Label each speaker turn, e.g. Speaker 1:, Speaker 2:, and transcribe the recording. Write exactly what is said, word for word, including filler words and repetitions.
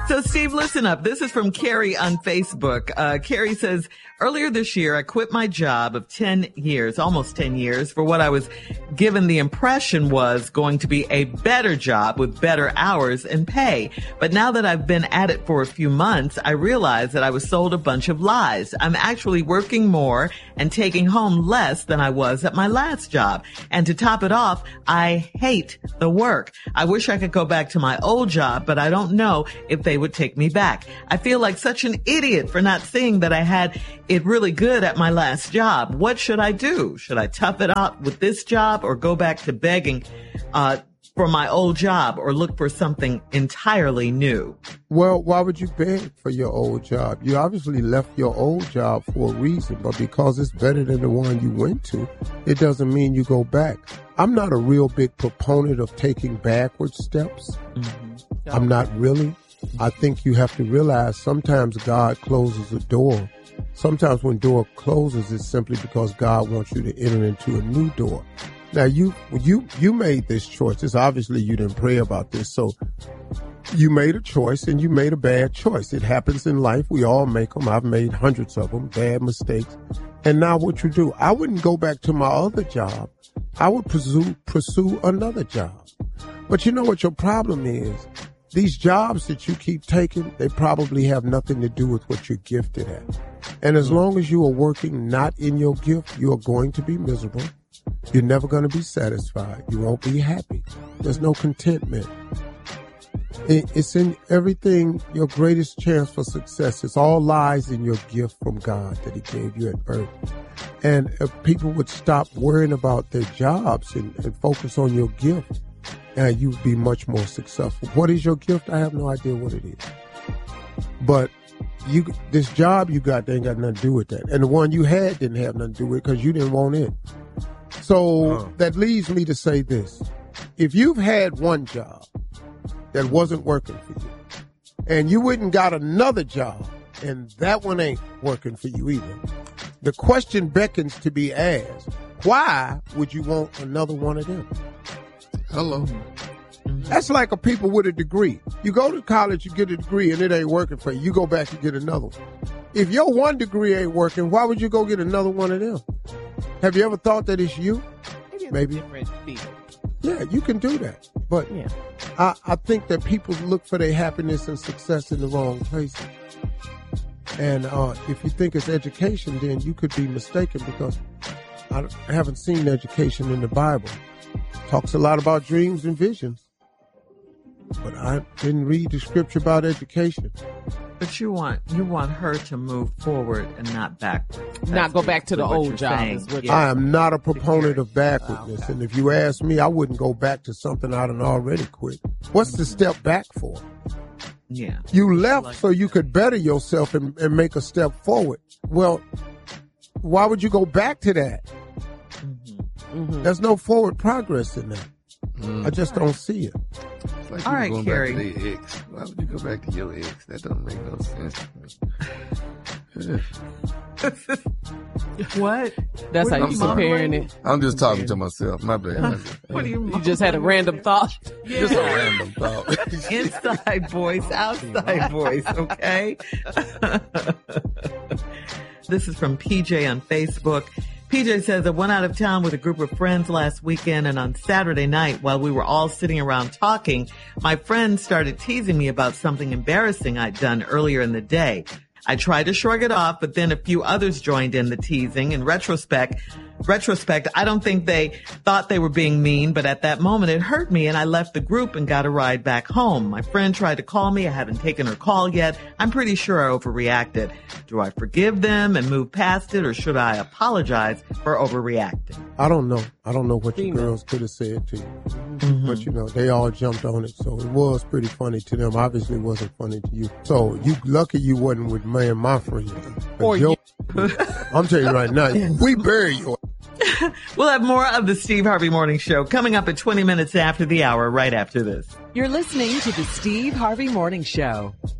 Speaker 1: So, Steve, listen up. This is from Carrie on Facebook. Uh, Carrie says, earlier this year, I quit my job of ten years, almost ten years, for what I was given the impression was going to be a better job with better hours and pay. But now that I've been at it for a few months, I realize that I was sold a bunch of lies. I'm actually working more and taking home less than I was at my last job. And to top it off, I hate the work. I wish I could go back to my old job, but I don't know if they would take me back. I feel like such an idiot for not seeing that I had it really good at my last job. What should I do? Should I tough it out with this job or go back to begging uh, for my old job or look for something entirely new?
Speaker 2: Well, why would you beg for your old job? You obviously left your old job for a reason, but because it's better than the one you went to, it doesn't mean you go back. I'm not a real big proponent of taking backward steps. Mm-hmm. I'm not really. I think you have to realize sometimes God closes a door. Sometimes when door closes, it's simply because God wants you to enter into a new door. Now, you you you made this choice. It's obviously you didn't pray about this. So you made a choice and you made a bad choice. It happens in life. We all make them. I've made hundreds of them, bad mistakes. And now what you do, I wouldn't go back to my other job. I would pursue, pursue another job. But you know what your problem is? These jobs that you keep taking, they probably have nothing to do with what you're gifted at. And as long as you are working not in your gift, you are going to be miserable. You're never going to be satisfied. You won't be happy. There's no contentment. It's in everything, your greatest chance for success. It's all lies in your gift from God that he gave you at birth. And if people would stop worrying about their jobs and, and focus on your gift, and you'd be much more successful. What is your gift? I have no idea what it is. But you, this job you got, they ain't got nothing to do with that. And the one you had didn't have nothing to do with it because you didn't want it. So uh-huh. That leads me to say this. If you've had one job that wasn't working for you, and you went and got another job, and that one ain't working for you either, the question beckons to be asked, why would you want another one of them?
Speaker 3: Hello.
Speaker 2: That's like a people with a degree. You go to college, you get a degree, and it ain't working for you. You go back and get another one. If your one degree ain't working, why would you go get another one of them? Have you ever thought that it's you? Maybe. Different field. Yeah, you can do that. But yeah. I, I think that people look for their happiness and success in the wrong places. And uh, if you think it's education, then you could be mistaken because I haven't seen education in the Bible. Talks a lot about dreams and visions. But I didn't read the scripture about education.
Speaker 1: But you want you want her to move forward and not backward. That's
Speaker 4: not go back to the old job.
Speaker 2: Yeah. I am not a proponent of backwardness. Oh, okay. And if you ask me, I wouldn't go back to something I done already quit. What's the step back for?
Speaker 1: Yeah.
Speaker 2: You left like so you could better yourself and, and make a step forward. Well, why would you go back to that? Mm-hmm. Mm-hmm. There's no forward progress in that. Mm. I just don't see it.
Speaker 3: It's like
Speaker 1: all right,
Speaker 3: going
Speaker 1: Carrie.
Speaker 3: Back to their ex. Why would you go back to your ex? That doesn't make no sense
Speaker 1: to me. What?
Speaker 4: That's
Speaker 1: what
Speaker 4: how you comparing it.
Speaker 3: I'm just talking to myself. My bad.
Speaker 1: What do you
Speaker 4: You just had a random thought?
Speaker 3: Yeah. Just a random thought.
Speaker 1: Inside voice, outside voice, okay? This is from P J on Facebook. P J says, I went out of town with a group of friends last weekend, and on Saturday night, while we were all sitting around talking, my friend started teasing me about something embarrassing I'd done earlier in the day. I tried to shrug it off, but then a few others joined in the teasing. In retrospect, retrospect, I don't think they thought they were being mean, but at that moment it hurt me and I left the group and got a ride back home. My friend tried to call me. I haven't taken her call yet. I'm pretty sure I overreacted. Do I forgive them and move past it, or should I apologize for overreacting?
Speaker 2: I don't know. I don't know what your girls could have said to you. Mm-hmm. But, you know, they all jumped on it, so it was pretty funny to them. Obviously it wasn't funny to you. So you lucky you wasn't with me and my friend.
Speaker 4: Or
Speaker 2: yo,
Speaker 4: you.
Speaker 2: I'm telling you right now, we bury you.
Speaker 1: We'll have more of the Steve Harvey Morning Show coming up at twenty minutes after the hour, right after this.
Speaker 5: You're listening to the Steve Harvey Morning Show.